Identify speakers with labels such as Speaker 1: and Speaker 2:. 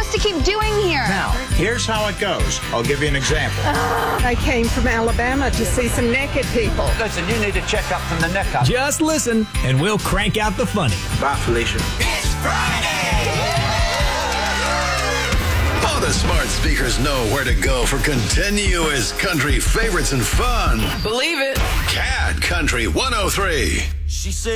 Speaker 1: supposed to keep doing here?
Speaker 2: Now, here's how it goes. I'll give you an example.
Speaker 3: I came from Alabama to see some naked people.
Speaker 4: Listen, you need to check up from the neck up.
Speaker 5: Just listen, and we'll crank out the funny.
Speaker 2: Bye, Felicia.
Speaker 6: It's Friday!
Speaker 7: All the smart speakers know where to go for continuous country favorites and fun.
Speaker 6: Believe it.
Speaker 7: Cat Country 103.
Speaker 6: She said.